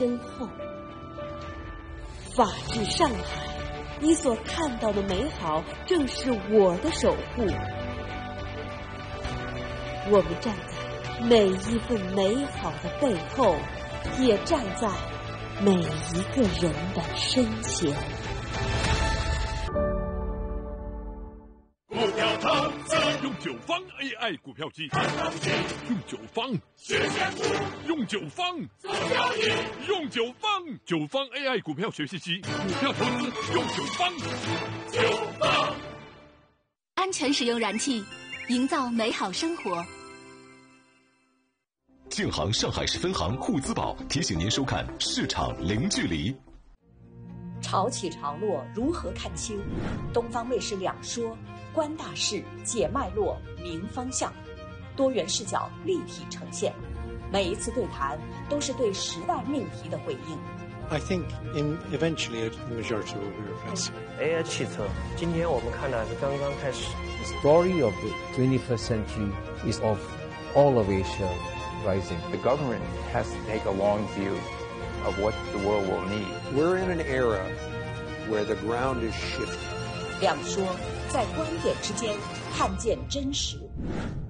身后。法治上海，你所看到的美好，正是我的守护。我们站在每一份美好的背后，也站在每一个人的身前。 股票投资用九方 AI 股票机，用九方学选股，用九方做交易，用九方 AI 股票学习机，股票投资用九方。 安全使用燃气，营造美好生活。 建行上海市分行沪资宝提醒您收看市场零距离。 潮起潮落如何看清？东方卫视两说，观大势，解脉络，明方向，多元视角立体呈现。每一次对谈都是对时代命题的回应。 I think eventually the majority will be replaced. AI 汽车，今天我们看的是刚刚开始。 The story of the 21st century is of all of Asia rising. The government has to take a long view of what the world will need. We're in an era where the ground is shifting. 两说，在观点之间看见真实。